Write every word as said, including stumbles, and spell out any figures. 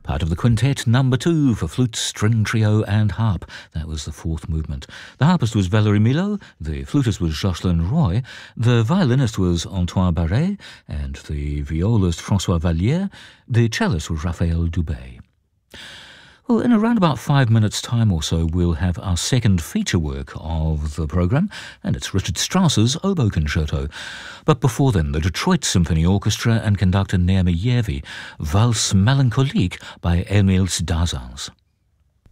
part of the quintet number two for flute, string trio and harp. That was the fourth movement. The harpist was Valérie Milhaud, the flutist was Jocelyn Roy, the violinist was Antoine Barret, and the violist François Vallière. The cellist was Raphael Dubé. Well, in around about five minutes' time or so, we'll have our second feature work of the programme, and it's Richard Strauss's Oboe Concerto. But before then, the Detroit Symphony Orchestra and conductor Naomi Yervi, Valse Melancholique by Emile Darzans.